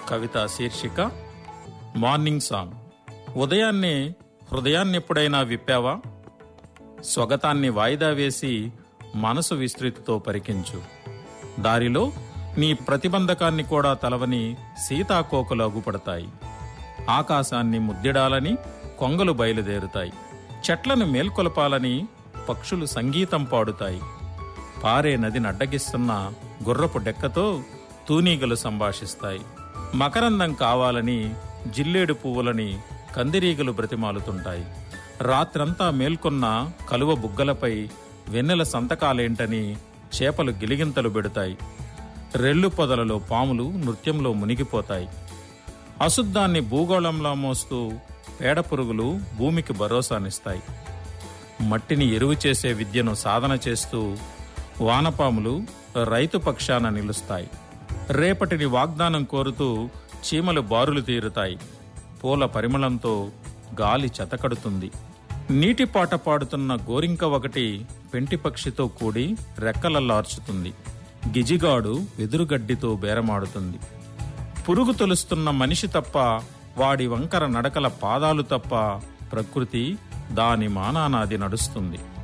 కవిత శీర్షిక morning song. ఉదయాన్నే హృదయాన్నెప్పుడైనా విప్పావా? స్వగతాన్ని వాయిదా వేసి మనసు విస్తృతితో పరికించు. దారిలో నీ ప్రతిబంధకాన్ని కూడా తలవని సీతాకోకలు అగుపడతాయి. ఆకాశాన్ని ముద్దిడాలని కొంగలు బయలుదేరుతాయి. చెట్లను మేల్కొలపాలని పక్షులు సంగీతం పాడుతాయి. పారే నదిని అడ్డగిస్తున్న గుర్రపు డెక్కతో తూనీగలు సంభాషిస్తాయి. మకరందం కావాలని జిల్లేడు పువ్వులని కందిరీగలు బ్రతిమాలుతుంటాయి. రాత్రంతా మేల్కొన్న కలువ బుగ్గలపై వెన్నెల సంతకాలేంటని చేపలు గిలిగింతలు పెడతాయి. రెల్లు పొదలలో పాములు నృత్యంలో మునిగిపోతాయి. అశుద్ధాన్ని భూగోళంలో మోస్తూ పేడపురుగులు భూమికి భరోసానిస్తాయి. మట్టిని ఎరువు చేసే విద్యను సాధన చేస్తూ వానపాములు రైతు పక్షాన నిలుస్తాయి. రేపటిని వాగ్దానం కోరుతూ చీమలు బారులు తీరుతాయి. పూల పరిమళంతో గాలి చెతకడుతుంది. నీటి పాట పాడుతున్న గోరింక ఒకటి పెంటి పక్షితో కూడి రెక్కలల్లార్చుతుంది. గిజిగాడు వెదురుగడ్డితో బేరమాడుతుంది. పురుగు తొలుస్తున్న మనిషి తప్ప, వాడి వంకర నడకల పాదాలు తప్ప ప్రకృతి దాని మానానాది నడుస్తుంది.